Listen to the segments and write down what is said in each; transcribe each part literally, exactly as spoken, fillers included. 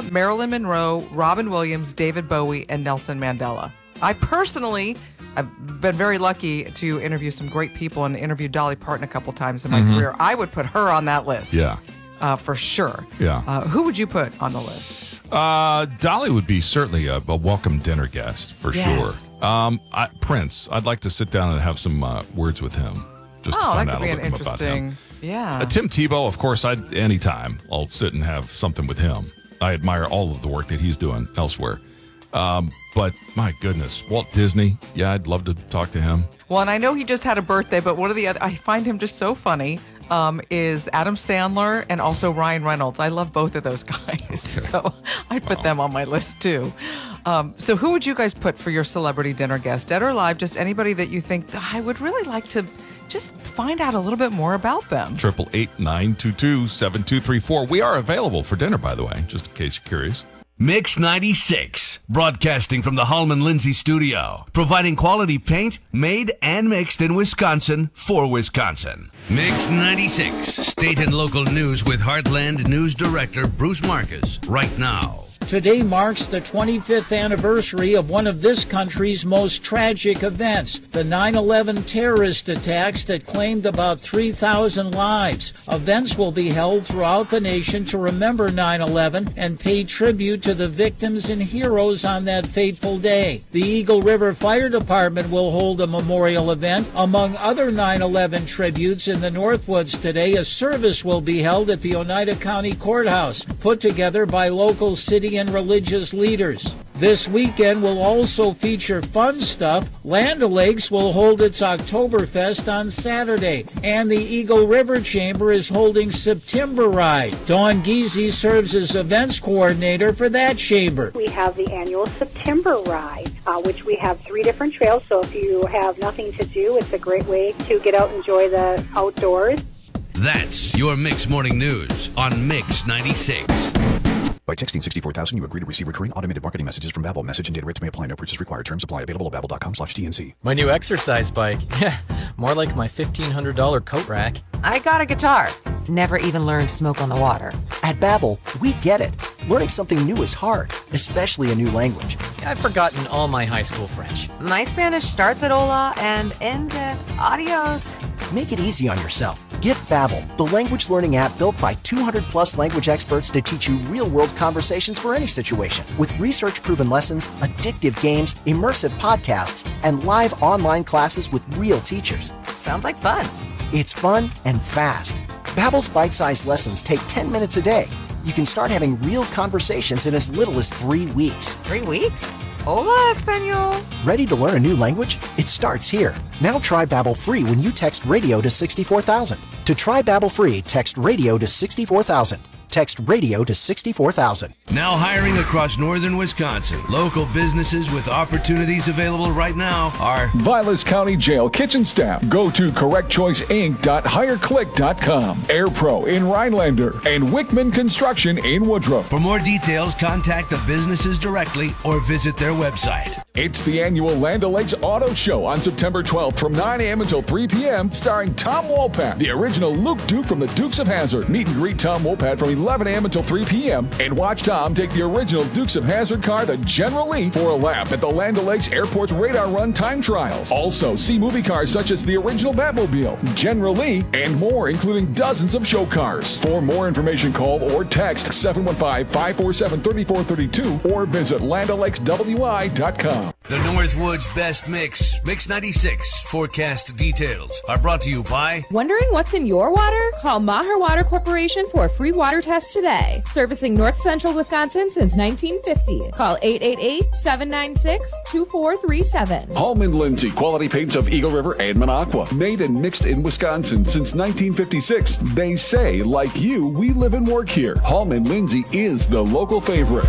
Madonna, Marilyn Monroe, Robin Williams, David Bowie, and Nelson Mandela. I personally, I've been very lucky to interview some great people and interviewed Dolly Parton a couple times in my mm-hmm. career. I would put her on that list. Yeah. Uh, for sure. Yeah. Uh, who would you put on the list? Uh, Dolly would be certainly a, a welcome dinner guest for yes. sure. Um, I, Prince, I'd like to sit down and have some uh, words with him. Just oh, to find that out could be a an little bit about him. interesting. Yeah. Uh, Tim Tebow, of course, I'd anytime I'll sit and have something with him. I admire all of the work that he's doing elsewhere. Um, but my goodness, Walt Disney, yeah, I'd love to talk to him. Well, and I know he just had a birthday, but one of the other, I find him just so funny, um, is Adam Sandler and also Ryan Reynolds. I love both of those guys. Okay. So I'd put wow. them on my list too. Um, so who would you guys put for your celebrity dinner guest, dead or alive? Just anybody that you think I would really like to just find out a little bit more about them. Triple eight nine two two seven two three four. We are available for dinner, by the way, just in case you're curious. Mix ninety-six, broadcasting from the Hallman Lindsay studio, providing quality paint made and mixed in Wisconsin for Wisconsin. Mix ninety-six, state and local news with Heartland News Director Bruce Marcus, right now. Today marks the twenty-fifth anniversary of one of this country's most tragic events, the nine eleven terrorist attacks that claimed about three thousand lives. Events will be held throughout the nation to remember nine eleven and pay tribute to the victims and heroes on that fateful day. The Eagle River Fire Department will hold a memorial event. Among other nine eleven tributes in the Northwoods today, a service will be held at the Oneida County Courthouse, put together by local city and religious leaders. This weekend will also feature fun stuff. Land O'Lakes will hold its Oktoberfest on Saturday, and the Eagle River Chamber is holding September Ride. Dawn Giese serves as events coordinator for that chamber. We have the annual September Ride, uh, which we have three different trails, so if you have nothing to do, it's a great way to get out and enjoy the outdoors. That's your Mix Morning News on Mix ninety-six. By texting sixty-four thousand, you agree to receive recurring automated marketing messages from Babbel. Message and data rates may apply. No purchase required. Terms apply. Available at babbel.com slash TNC. My new exercise bike. Yeah, more like my fifteen hundred dollars coat rack. I got a guitar. Never even learned Smoke on the Water. At Babbel, we get it. Learning something new is hard, especially a new language. I've forgotten all my high school French. My Spanish starts at hola and ends at adios. Make it easy on yourself. Get Babbel, the language learning app built by two hundred plus language experts to teach you real-world conversations for any situation. With research-proven lessons, addictive games, immersive podcasts, and live online classes with real teachers. Sounds like fun. It's fun and fast. Babbel's bite-sized lessons take ten minutes a day. You can start having real conversations in as little as three weeks. Three weeks? Hola, Espanol. Ready to learn a new language? It starts here. Now try Babbel free when you text radio to sixty-four thousand. To try Babbel free, text radio to sixty-four thousand. Text radio to sixty-four thousand. Now hiring across northern Wisconsin. Local businesses with opportunities available right now are Vilas County Jail kitchen staff. Go to correct choice inc dot hire click dot com. AirPro in Rhinelander and Wickman Construction in Woodruff. For more details, contact the businesses directly or visit their website. It's the annual Land O'Lakes Auto Show on September twelfth from nine a.m. until three p.m. starring Tom Wopat, the original Luke Duke from the Dukes of Hazzard. Meet and greet Tom Wopat from eleven a.m. until three p.m. and watch Tom take the original Dukes of Hazzard car, the General Lee, for a lap at the Land O'Lakes Airport's Radar Run time trials. Also, see movie cars such as the original Batmobile, General Lee, and more, including dozens of show cars. For more information, call or text seven one five, five four seven, three four three two or visit land o'lakes w i dot com. The Northwoods Best Mix, Mix ninety-six forecast details are brought to you by... Wondering what's in your water? Call Maher Water Corporation for a free water test today. Servicing North Central Wisconsin since nineteen fifty. Call eight eight eight, seven nine six, two four three seven. Hallman Lindsay, quality paints of Eagle River and Minocqua. Made and mixed in Wisconsin since nineteen fifty-six. They say, like you, we live and work here. Hallman Lindsay is the local favorite.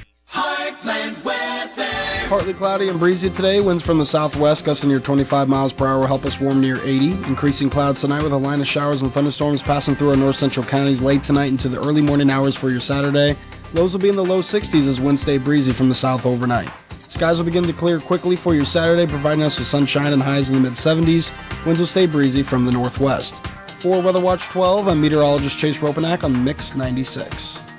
Heartland weather. Partly cloudy and breezy today. Winds from the southwest gusting near twenty-five miles per hour will help us warm near eighty. Increasing clouds tonight with a line of showers and thunderstorms passing through our north central counties late tonight into the early morning hours for your Saturday. Lows will be in the low sixties as winds stay breezy from the south overnight. Skies will begin to clear quickly for your Saturday, providing us with sunshine and highs in the mid seventies. Winds will stay breezy from the northwest. For Weather Watch twelve, I'm meteorologist Chase Ropanak on Mix ninety-six.